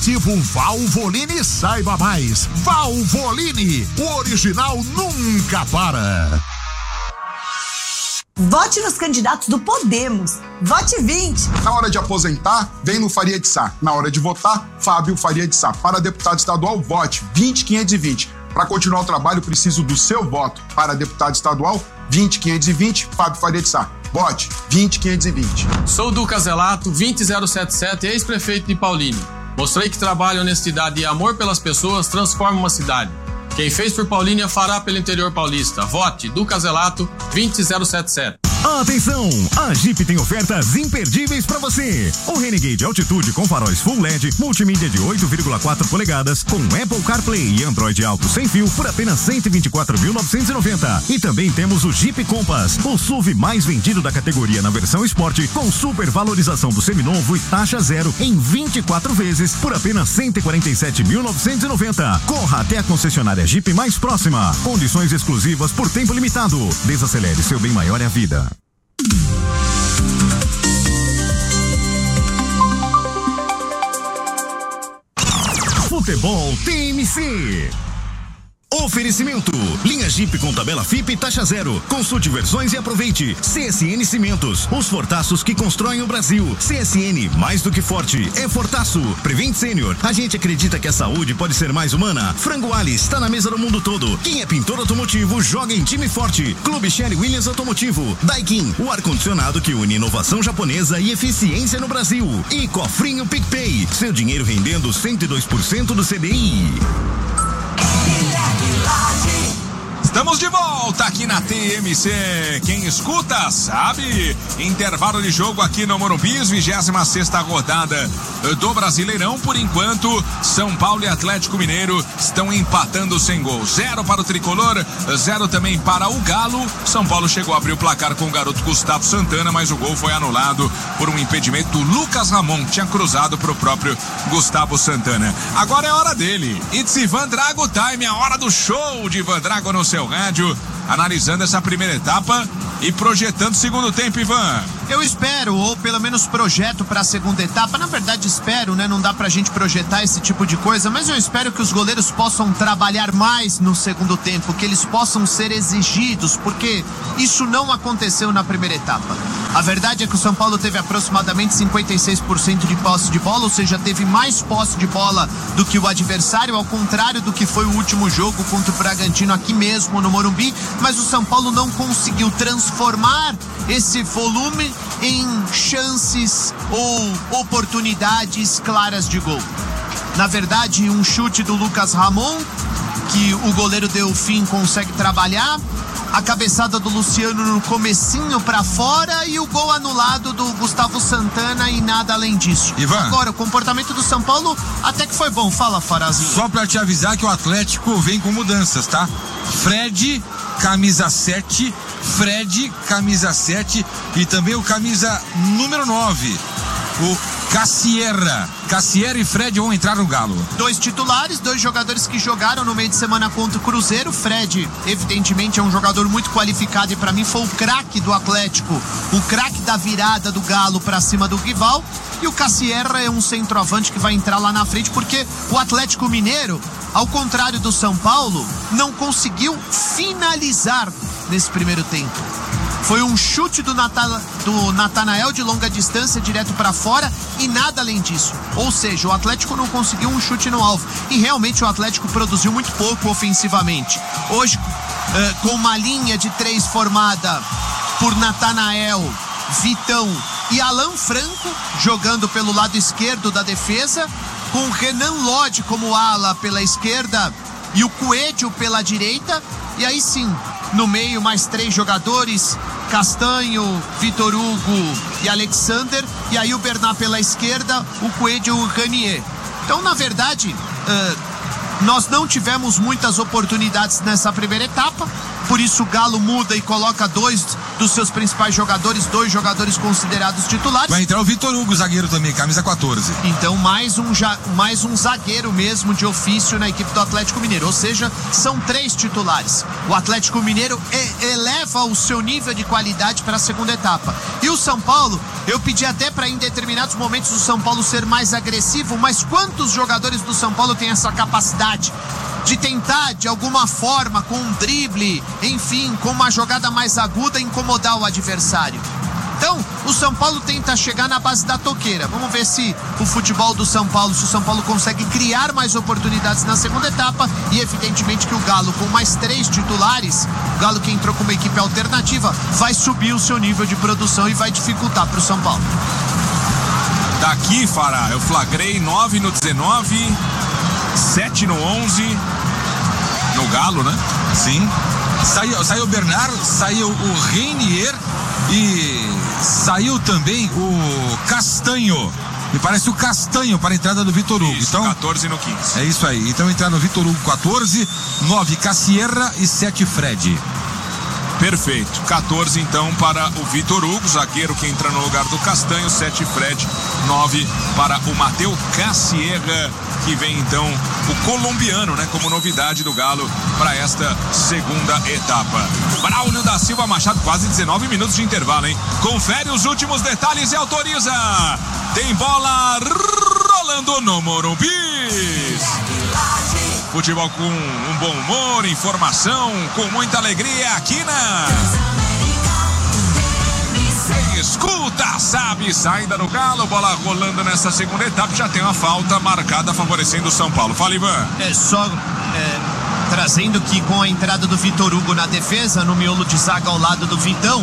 Aplicativo Valvoline, saiba mais. Valvoline, o original nunca para. Vote nos candidatos do Podemos. Vote 20. Na hora de aposentar, vem no Faria de Sá. Na hora de votar, Fábio Faria de Sá. Para deputado estadual, vote 20520. Para continuar o trabalho, preciso do seu voto. Para deputado estadual, 20520, Fábio Faria de Sá. Vote 20520. Sou Duca Zelato, 20077, ex-prefeito de Paulínia. Mostrei que trabalho, honestidade e amor pelas pessoas transforma uma cidade. Quem fez por Paulínia fará pelo interior paulista. Vote Duca Zelato, 20077. Atenção! A Jeep tem ofertas imperdíveis para você. O Renegade Altitude com faróis Full LED, multimídia de 8,4 polegadas, com Apple CarPlay e Android Auto sem fio por apenas 124.990. E também temos o Jeep Compass, o SUV mais vendido da categoria na versão Sport, com super valorização do seminovo e taxa zero em 24 vezes por apenas 147.990. Corra até a concessionária Jeep mais próxima. Condições exclusivas por tempo limitado. Desacelere, seu bem maior é a vida. Futebol TMC. Oferecimento: linha Jeep com tabela FIP e taxa zero. Consulte versões e aproveite. CSN Cimentos, os fortaços que constroem o Brasil. CSN, mais do que forte, é fortaço. Prevent Sênior, a gente acredita que a saúde pode ser mais humana. Frango Alice, está na mesa do mundo todo. Quem é pintor automotivo, joga em time forte. Clube Sherry Williams Automotivo. Daikin, o ar-condicionado que une inovação japonesa e eficiência no Brasil. E Cofrinho PicPay, seu dinheiro rendendo 102% do CDI. Estamos de volta aqui na TMC. Quem escuta sabe. Intervalo de jogo aqui no Morumbi, 26ª rodada do Brasileirão. Por enquanto, São Paulo e Atlético Mineiro estão empatando sem gol. 0 para o Tricolor, 0 também para o Galo. São Paulo chegou a abrir o placar com o garoto Gustavo Santana, mas o gol foi anulado por um impedimento do Lucas Ramon, que tinha cruzado para o próprio Gustavo Santana. Agora é hora dele. It's Ivan Drago Time, a hora do show de Ivan Drago no seu rádio, analisando essa primeira etapa e projetando o segundo tempo, Ivan. Eu espero, ou pelo menos projeto para a segunda etapa. Na verdade espero, né? Não dá pra gente projetar esse tipo de coisa, mas eu espero que os goleiros possam trabalhar mais no segundo tempo, que eles possam ser exigidos, porque isso não aconteceu na primeira etapa. A verdade é que o São Paulo teve aproximadamente 56% de posse de bola, ou seja, teve mais posse de bola do que o adversário, ao contrário do que foi o último jogo contra o Bragantino aqui mesmo no Morumbi, mas o São Paulo não conseguiu transformar esse volume em chances ou oportunidades claras de gol. Na verdade, um chute do Lucas Ramon, que o goleiro Delfim consegue trabalhar, a cabeçada do Luciano no comecinho pra fora e o gol anulado do Gustavo Santana e nada além disso. Ivan. Agora, o comportamento do São Paulo até que foi bom. Fala, Farazinho. Só pra te avisar que o Atlético vem com mudanças, tá? Fred, camisa 7, Fred, camisa 7 e também o camisa número 9, o Cassiera e Fred vão entrar no Galo. 2 titulares, 2 jogadores que jogaram no meio de semana contra o Cruzeiro. Fred, evidentemente, é um jogador muito qualificado e pra mim foi o craque do Atlético, o craque da virada do Galo pra cima do rival. E o Cassiera é um centroavante que vai entrar lá na frente, porque o Atlético Mineiro, ao contrário do São Paulo, não conseguiu finalizar nesse primeiro tempo. Foi um chute do Natanael de longa distância direto para fora e nada além disso. Ou seja, o Atlético não conseguiu um chute no alvo. E realmente o Atlético produziu muito pouco ofensivamente. Hoje, com uma linha de 3 formada por Natanael, Vitão e Alan Franco, jogando pelo lado esquerdo da defesa, com o Renan Lodge como ala pela esquerda e o Coelho pela direita. E aí sim, no meio mais 3 jogadores, Castanho, Vitor Hugo e Alexander, e aí o Bernat pela esquerda, o Coelho e o Ranier. Então, na verdade, nós não tivemos muitas oportunidades nessa primeira etapa. por isso o Galo muda e coloca 2 dos seus principais jogadores, 2 jogadores considerados titulares. Vai entrar o Vitor Hugo, zagueiro também, camisa 14. Então mais um zagueiro mesmo de ofício na equipe do Atlético Mineiro, ou seja, são 3 titulares. O Atlético Mineiro eleva o seu nível de qualidade para a segunda etapa. E o São Paulo, eu pedi até para em determinados momentos o São Paulo ser mais agressivo, mas quantos jogadores do São Paulo têm essa capacidade de tentar, de alguma forma, com um drible, enfim, com uma jogada mais aguda, incomodar o adversário? Então, o São Paulo tenta chegar na base da toqueira. Vamos ver se o futebol do São Paulo, se o São Paulo consegue criar mais oportunidades na segunda etapa. E evidentemente que o Galo, com mais 3 titulares, o Galo que entrou com uma equipe alternativa, vai subir o seu nível de produção e vai dificultar para o São Paulo. Daqui, Fará, eu flagrei 9 no 19, 7 no 11, no Galo, né? Sim. Saiu o Bernard, saiu o Reinier e saiu também o Castanho. Me parece o Castanho para a entrada do Vitor Hugo. Isso, então, 14 no 15. É isso aí. Então entrada no Vitor Hugo 14, 9 Cassierra e 7 Fred. Perfeito. 14 então para o Vitor Hugo, zagueiro que entra no lugar do Castanho, 7 Fred, 9 para o Matheus Cassierra, que vem então o colombiano, né, como novidade do Galo para esta segunda etapa. Braulio da Silva Machado, quase 19 minutos de intervalo, hein? Confere os últimos detalhes e autoriza. Tem bola rolando no Morumbi. Futebol com um bom humor, informação, com muita alegria aqui na... Escuta, sabe, saída no Galo, bola rolando nessa segunda etapa, já tem uma falta marcada favorecendo o São Paulo. Fala, Ivan. Trazendo que com a entrada do Vitor Hugo na defesa, no miolo de zaga ao lado do Vitão,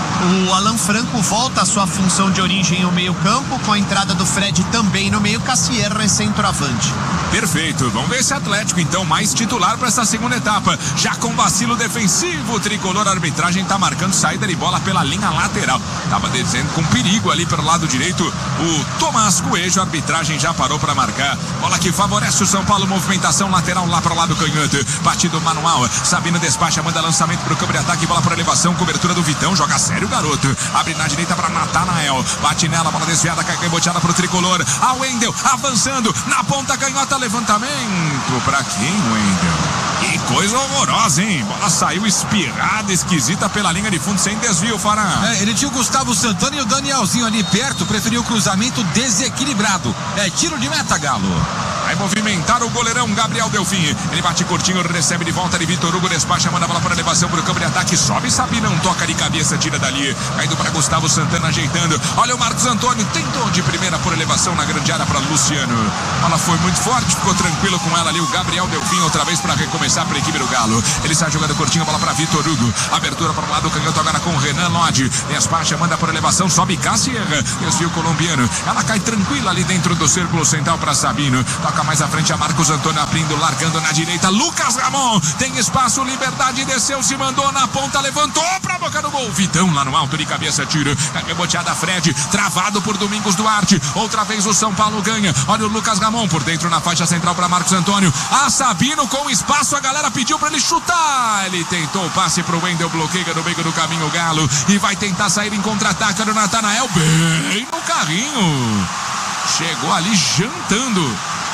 o Alan Franco volta à sua função de origem no meio campo, com a entrada do Fred também no meio, Cassierra é centroavante. Perfeito, vamos ver esse Atlético então mais titular para essa segunda etapa, já com vacilo defensivo, o tricolor, a arbitragem tá marcando saída de bola pela linha lateral, tava descendo com perigo ali pelo lado direito, o Tomás Coelho, a arbitragem já parou para marcar, bola que favorece o São Paulo, movimentação lateral lá para o lado canhoto, batido manual, Sabino despacha, manda lançamento pro campo de ataque, bola por elevação, cobertura do Vitão, joga sério o garoto, abre na direita para Natanael, bate nela, bola desviada, cai reboteada pro tricolor, a Wendel avançando na ponta canhota, levantamento pra quem, Wendel? Que coisa horrorosa, hein? Bola saiu espirrada, esquisita pela linha de fundo, sem desvio, Fará. Ele tinha o Gustavo Santana e o Danielzinho ali perto, preferiu o cruzamento desequilibrado. É tiro de meta, Galo. Vai movimentar o goleirão Gabriel Delfim. Ele bate curtinho, recebe de volta de Vitor Hugo, despacha, manda a bola para elevação pro campo de ataque, sobe, Sabinão, toca de cabeça, tira dali. Caindo para Gustavo Santana, ajeitando. Olha o Marcos Antônio, tentou de primeira por elevação na grande área para Luciano. Ela foi muito forte, ficou tranquilo com ela ali. O Gabriel Delfim outra vez para recomeçar para a equipe do Galo. Ele sai jogando curtinho, bola para Vitor Hugo. Abertura para o lado, canhoto agora com o Renan Lodge. Despacha, manda por elevação, sobe Cassierra. Desvio colombiano. Ela cai tranquila ali dentro do círculo central para Sabino. Toca mais à frente a Marcos Antônio abrindo, largando na direita. Lucas Ramon tem espaço, liberdade, desceu, se mandou na ponta, levantou pra boca do gol. Vitão lá no alto de cabeça, tira. Reboteada Fred, travado por Domingos Duarte. Outra vez o São Paulo ganha. Olha o Lucas Ramon por dentro na faixa central para Marcos Antônio. A Sabino com espaço, a galera pediu para ele chutar. Ele tentou o passe pro Wendel, bloqueia no meio do caminho o Galo e vai tentar sair em contra-ataque do Natanael, bem no carrinho. Chegou ali jantando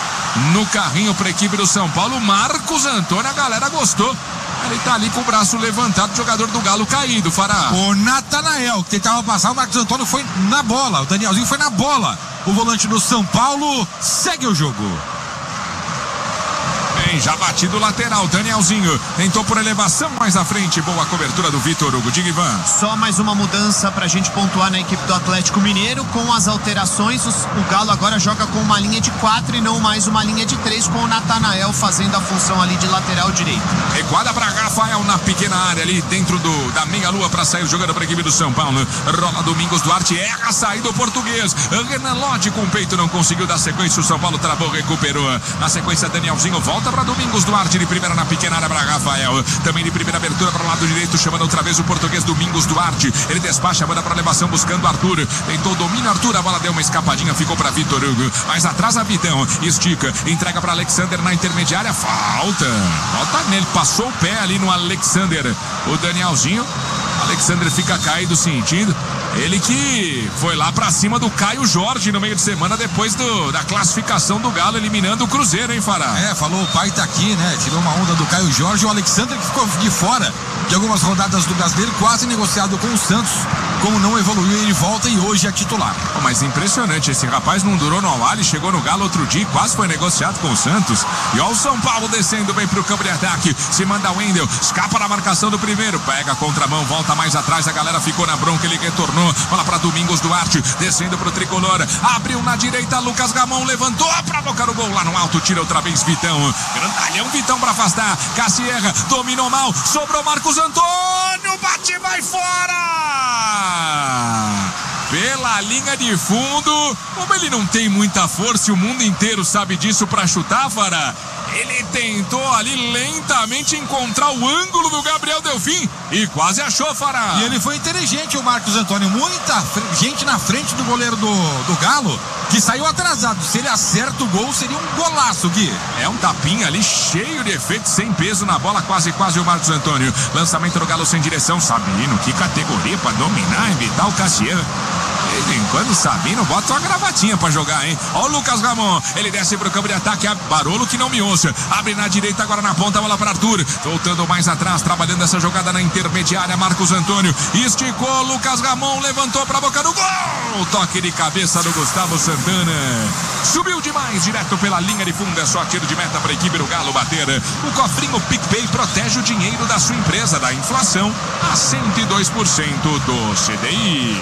no carrinho para a equipe do São Paulo, Marcos Antônio, a galera gostou. Ele tá ali com o braço levantado, jogador do Galo caído, Fará. O Natanael, que tentava passar, o Marcos Antônio foi na bola, o Danielzinho foi na bola. O volante do São Paulo segue o jogo. Bem, já batido o lateral, Danielzinho tentou por elevação mais à frente, boa cobertura do Vitor Hugo. Diga, Ivan. Só mais uma mudança pra gente pontuar na equipe do Atlético Mineiro. Com as alterações, o Galo agora joga com uma linha de 4 e não mais uma linha de 3, com o Natanael fazendo a função ali de lateral direito. Recuada para Rafael na pequena área ali dentro da meia-lua para sair jogando para a equipe do São Paulo. Rola Domingos Duarte, erra a saída do português. Renan Lodge com o peito não conseguiu dar sequência, o São Paulo travou, recuperou. Na sequência, Danielzinho volta para Domingos Duarte, de primeira na pequena área para Rafael. Também de primeira abertura para o lado direito, chamando outra vez o português Domingos Duarte. Ele despacha, manda para elevação buscando Arthur. Tentou domínio Arthur, a bola deu uma escapadinha, ficou para Vitor Hugo. Mas atrás a Vitão, estica, entrega para Alexander na intermediária, falta nele, passou o pé ali no Alexander. O Danielzinho, Alexander fica caído sentindo. Ele que foi lá pra cima do Caio Jorge no meio de semana depois da classificação do Galo, eliminando o Cruzeiro, hein, Fará? Falou, o pai tá aqui, né? Tirou uma onda do Caio Jorge. O Alexander que ficou de fora de algumas rodadas do Brasileiro, quase negociado com o Santos. Como não evoluiu, ele volta e hoje é titular. Mas impressionante, esse rapaz não durou no Al-Ahly, chegou no Galo outro dia, quase foi negociado com o Santos. E ó o São Paulo descendo bem pro campo de ataque, se manda o Wendel, escapa na marcação do primeiro, pega a contramão, volta mais atrás, a galera ficou na bronca, ele retornou, bola pra Domingos Duarte, descendo pro tricolor, abriu na direita, Lucas Gamon levantou pra boca no gol, lá no alto, tira outra vez Vitão, grandalhão Vitão pra afastar, Cassierra, dominou mal, sobrou Marcos Antônio, bate, vai fora! Pela linha de fundo, como ele não tem muita força e o mundo inteiro sabe disso pra chutar, Fará, ele tentou ali lentamente encontrar o ângulo do Gabriel Delfim e quase achou, Fará. E ele foi inteligente, o Marcos Antônio, muita gente na frente do goleiro do Galo, que saiu atrasado. Se ele acerta o gol, seria um golaço, Gui. É um tapinha ali, cheio de efeito, sem peso na bola, quase o Marcos Antônio. Lançamento do Galo sem direção, Sabino, que categoria pra dominar, evitar o Cassiano. Quando Sabino bota uma gravatinha pra jogar, hein? Ó o Lucas Ramon, ele desce pro campo de ataque, é Barolo que não me ouça, abre na direita, agora na ponta, bola para Arthur, voltando mais atrás, trabalhando essa jogada na intermediária, Marcos Antônio, esticou, Lucas Ramon, levantou pra boca do gol, toque de cabeça do Gustavo Santana, subiu demais, direto pela linha de fundo, é só tiro de meta pra equipe do Galo bater. O cofrinho PicPay protege o dinheiro da sua empresa da inflação a 102% do CDI.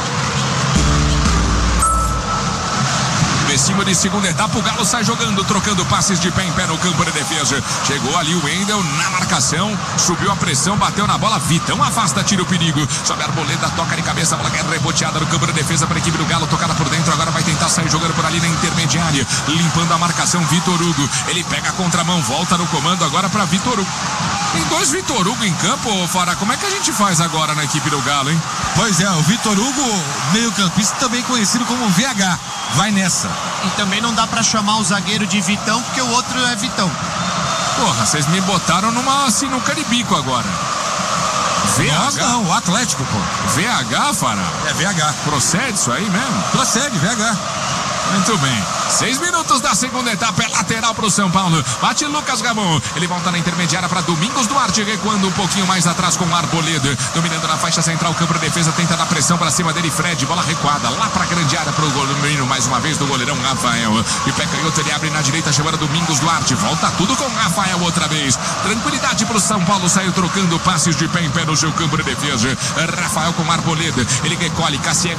Cima de segunda etapa, o Galo sai jogando, trocando passes de pé em pé no campo de defesa. Chegou ali o Wendel na marcação, subiu a pressão, bateu na bola, Vitão afasta, tira o perigo. Sobe a Arboleda, toca de cabeça, a bola é reboteada no campo de defesa para a equipe do Galo, tocada por dentro, agora vai tentar sair jogando por ali na intermediária, limpando a marcação, Vitor Hugo. Ele pega a contramão, volta no comando agora para Vitor Hugo. Tem dois Vitor Hugo em campo, Fará, como é que a gente faz agora na equipe do Galo, hein? Pois é, o Vitor Hugo, meio-campista, também conhecido como VH, vai nessa. E também não dá pra chamar o zagueiro de Vitão, porque o outro é Vitão. Porra, vocês me botaram numa sinuca de bico agora. VH? Nós não, o Atlético, pô. VH, Fará? É VH. Procede isso aí mesmo? Procede, VH. Muito bem. 6 minutos da segunda etapa, é lateral pro São Paulo. Bate Lucas Gamon. Ele volta na intermediária para Domingos Duarte, recuando um pouquinho mais atrás com o Arboleda. Dominando na faixa central, campo de defesa, tenta dar pressão para cima dele. Fred, bola recuada lá pra grande área pro goleiro, mais uma vez do goleirão Rafael. E pé canhoto, ele abre na direita, chamando Domingos Duarte. Volta tudo com Rafael outra vez. Tranquilidade pro São Paulo, saiu trocando passes de pé em pé no seu campo de defesa. Rafael com Arboleda. Ele recolhe, Cassier